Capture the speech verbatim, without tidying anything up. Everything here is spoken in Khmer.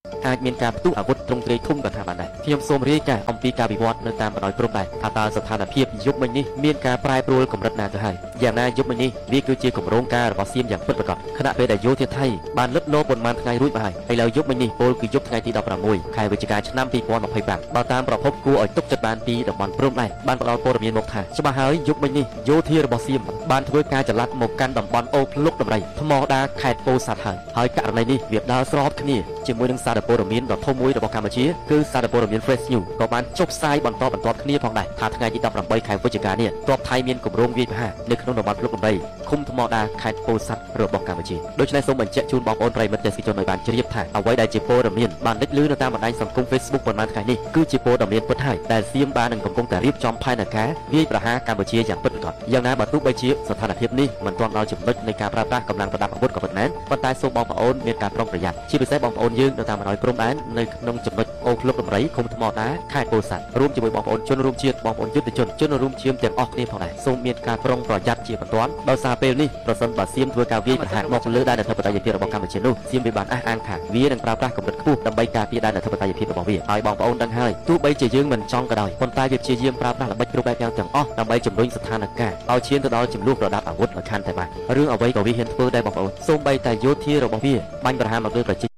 អាចមានការផ្ទុះអាវុធត្រង់ត្រីធំក៏ថាបានដែរខ្ញុំសូមរាយការណ៍អំពីការវិវត្តនៅតាមបណ្ដោយព្រំដែនថាតើស្ថានភាពយប់មិញនេះមានការប្រែប្រួលកម្រិតណាទៅហើយយ៉ាងណាយប់មិញនេះវាគឺជាគម្រោងការរបស់សៀមយ៉ាងពិតប្រាកដខណៈពេលដែលយោធាថៃបានលិបលោប៉ុន្មានថ្ងៃរួចមកហើយឥឡូវយប់មិញនេះពលគឺយប់ថ្ងៃទីដប់ប្រាំមួយខែវិច្ឆិកាឆ្នាំពីរពាន់ម្ភៃប្រាំបើតាមប្រភពគួរឲ្យទុកចិត្តបានពីតំបន់ព្រំដែនបានផ្ដល់ព័ត៌មានមកថាច្បាស់ហើយយប់មិញនេះយោធារបស់សៀមបានធ្វើការចល័តមកកាន់តំបន់អូភ្លុកដំរីថ្មដាខេត្តពោធិ៍សាត់ហើយហើយករណីនេះវាដើរស្របគ្នាជាមួយនឹងសារព័ត៌មានដ៏ធំមួយរបស់កម្ពុជាគឺសារព័ត៌មាន Fresh News ក៏បានចុះផ្សាយបន្តបន្ទាប់គ្នាផងដែរថាថ្ងៃទីដប់ប្រាំបីខែវិច្ឆិកានេះទ័ពថៃមានគម្រោងវាយប្រហារនៅក្នុងតំបន់ភ្លុកដំរីឃុំថ្មដាខេត្តពោធិ៍សាត់របស់កម្ពុជាដូច្នេះសូមបញ្ជាក់ជូនបងប្អូនប្រិយមិត្តទេសនិកជនឲ្យបានជ្រាបថាអ្វីដែលជាព័ត៌មានបានលេចលឺនៅតាមបណ្ដាញសង្គម Facebook ប៉ុន្មានថ្ងៃនេះគឺជាព័ត៌មានពិតហើយដែលសៀមបាននឹងកំពុងតែរៀបចំផែនការវាយប្រហារកម្ពុជាយ៉ាងពិតប្រាកដយ៉ាងណាបើទោះបីជាស្ថានភាពនេះមិនទាន់ដល់ចំណុចនៃការប្រើប្រាស់កម្លាំងប្រដាប់អាវុធក៏ប៉ុន្មានប៉ុន្តែសូមបងប្អូនមានការប្រុងប្រយ័ត្នជាពិសេសបងប្អូនយើងនៅតាមបណ្ដោយព្រំដែននៅក្នុងចំណុចអូភ្លុកដំរីឃុំថ្មដាខេត្តពោធិ៍សាត់រួមជាមួយបងប្អូនជនរួមជាតិបងប្អូនយុទ្ធជនជនរួមឈាមទាំងអស់គ្នាផងដែរសូមមានការប្រុងប្រយ័ត្នជាបន្ទាន់ដោយសារពេលនេះប្រសិនបើសៀមធ្វើការវាយប្រហារមកលើដែនអធិបតេយ្យភាពរបស់កម្ពុជានោះសៀមវាបានអះអាងថាវានឹងប្រើប្រាស់កម្រិតខ្ពស់ដើម្បីការពារដែនអធិបតេយ្យភាពរបស់វាហើយបងប្អូនដឹងហើយទោះបីជាយើងមិនចង់ក៏ដោយប៉ុន្តែវាព្យាយាមប្រើប្រាស់ល្បិចគ្រប់បែបយ៉ាងទាំងអស់ដើម្បីជំរុញស្ថានភាពឲ្យឈានទៅដល់ចំនួនប្រដាប់អាវុធឲ្យខាន់តែបានរឿងអ្វីក៏វាហ៊ានធ្វើដែរបងប្អូនសូម្បីតែយោធារបស់វាបាញ់ប្រហារមកលើប្រជា